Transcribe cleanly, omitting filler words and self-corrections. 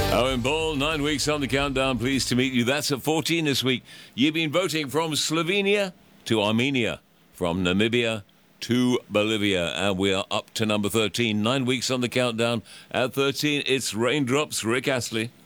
Owen Ball, 9 weeks on the countdown. Pleased to meet you. That's at 14 this week. You've been voting from Slovenia to Armenia, from Namibia to Bolivia, and we are up to number 13. 9 weeks on the countdown. At 13, it's Raindrops, Rick Astley.